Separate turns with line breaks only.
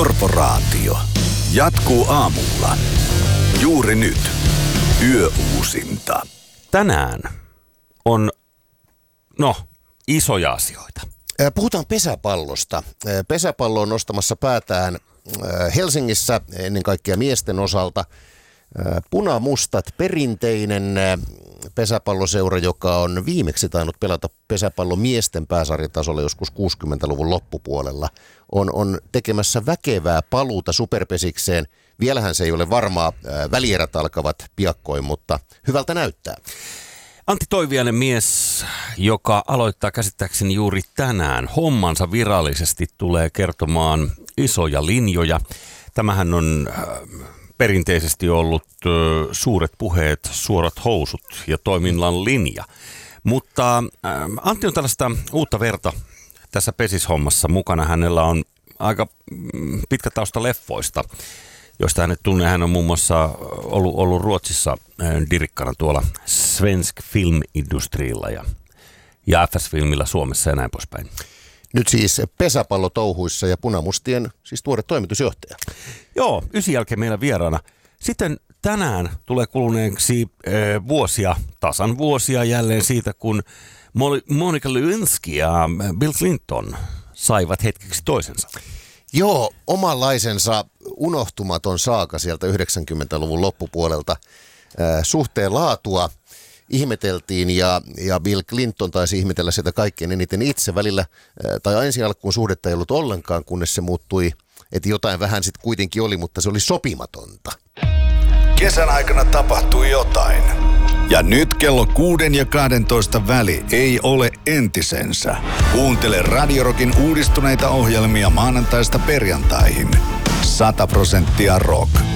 Korporaatio jatkuu aamulla. Juuri nyt. Yöuusinta.
Tänään on, isoja asioita.
Puhutaan pesäpallosta. Pesäpallo on nostamassa päätään Helsingissä ennen kaikkea miesten osalta. Punamustat, perinteinen pesäpalloseura, joka on viimeksi tainnut pelata pesäpallon miesten pääsarjatasolla joskus 60-luvun loppupuolella, on tekemässä väkevää paluuta superpesikseen. Vielähän se ei ole varmaa, välierät alkavat piakkoin, mutta hyvältä näyttää.
Antti Toiviainen mies, joka aloittaa käsittääkseni juuri tänään hommansa virallisesti, tulee kertomaan isoja linjoja. Tämähän on perinteisesti ollut suuret puheet, suorat housut ja toiminnan linja. Mutta Antti on tällaista uutta verta tässä pesishommassa mukana. Hänellä on aika pitkä tausta leffoista, joista hänet tunnee. Hän on muun muassa ollut Ruotsissa dirikkana tuolla Svensk Filmindustrilla ja FS-filmillä Suomessa ja näin poispäin.
Nyt siis pesäpallotouhuissa ja punamustien, siis tuore toimitusjohtaja.
Joo, 9 jälkeen meillä vieraana. Sitten tänään tulee kuluneeksi tasan vuosia jälleen siitä, kun Monica Lewinsky ja Bill Clinton saivat hetkeksi toisensa.
Joo, omanlaisensa unohtumaton saaka sieltä 90-luvun loppupuolelta. Suhteen laatua ihmeteltiin ja Bill Clinton taisi ihmetellä sitä kaikkein eniten itse välillä. Tai ensi alkuun suhdetta ei ollut ollenkaan, kunnes se muuttui, että jotain vähän sitten kuitenkin oli, mutta se oli sopimatonta.
Kesän aikana tapahtui jotain. Ja nyt kello 6 ja 12 väli ei ole entisensä. Kuuntele Radio Rockin uudistuneita ohjelmia maanantaista perjantaihin. 100% rock.